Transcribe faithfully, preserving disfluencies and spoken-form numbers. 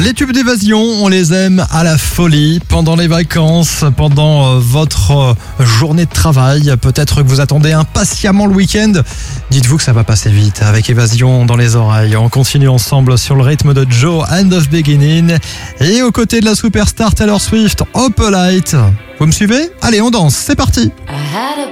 Les tubes d'évasion, on les aime à la folie pendant les vacances, pendant euh, votre euh, journée de travail. Peut-être que vous attendez impatiemment le week-end. Dites-vous que ça va passer vite avec Évasion dans les oreilles. On continue ensemble sur le rythme de Joe, End of Beginning. Et aux côtés de la superstar Taylor Swift, Opalite. Vous me suivez ? Allez, on danse, c'est parti.